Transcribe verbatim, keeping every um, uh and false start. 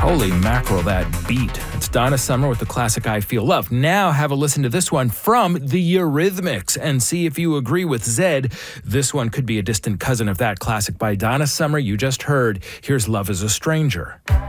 Holy mackerel, that beat. It's Donna Summer with the classic I Feel Love. Now have a listen to this one from the Eurythmics and see if you agree with Zed. This one could be a distant cousin of that classic by Donna Summer you just heard. Here's Love is a Stranger.